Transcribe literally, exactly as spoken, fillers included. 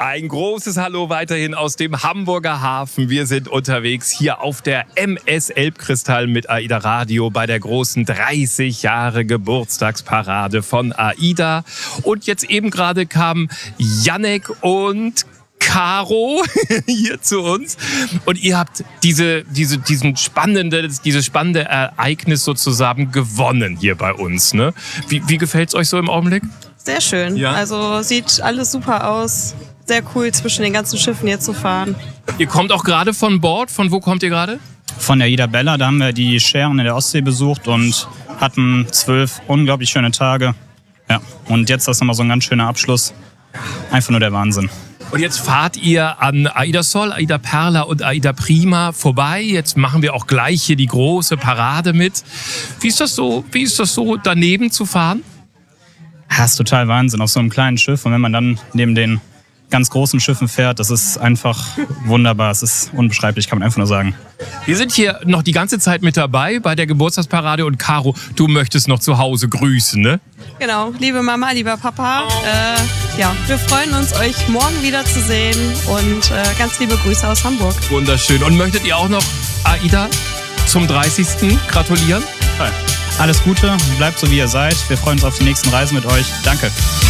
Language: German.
Ein großes Hallo weiterhin aus dem Hamburger Hafen. Wir sind unterwegs hier auf der M S Elbkristall mit AIDA Radio bei der großen dreißig Jahre Geburtstagsparade von AIDA. Und jetzt eben gerade kamen Jannek und Caro hier zu uns und ihr habt diese, diese, diesen spannende, dieses spannende Ereignis sozusagen gewonnen hier bei uns. Ne? Wie, wie gefällt's euch so im Augenblick? Sehr schön. Ja. Also sieht alles super aus. Sehr cool, zwischen den ganzen Schiffen hier zu fahren. Ihr kommt auch gerade von Bord. Von wo kommt ihr gerade? Von der AIDA Bella. Da haben wir die Schären in der Ostsee besucht und hatten zwölf unglaublich schöne Tage. Ja. Und jetzt ist nochmal so ein ganz schöner Abschluss. Einfach nur der Wahnsinn. Und jetzt fahrt ihr an AIDA Sol, AIDA Perla und AIDA Prima vorbei. Jetzt machen wir auch gleich hier die große Parade mit. Wie ist das so, wie ist das so daneben zu fahren? Das ist total Wahnsinn auf so einem kleinen Schiff. Und wenn man dann neben den ganz großen Schiffen fährt, das ist einfach wunderbar. Es ist unbeschreiblich, kann man einfach nur sagen. Wir sind hier noch die ganze Zeit mit dabei bei der Geburtstagsparade. Und Caro, du möchtest noch zu Hause grüßen, ne? Genau, liebe Mama, lieber Papa. Äh, ja, wir freuen uns, euch morgen wieder zu sehen. Und äh, ganz liebe Grüße aus Hamburg. Wunderschön. Und möchtet ihr auch noch AIDA zum dreißigsten gratulieren? Alles Gute, bleibt so wie ihr seid. Wir freuen uns auf die nächsten Reisen mit euch. Danke.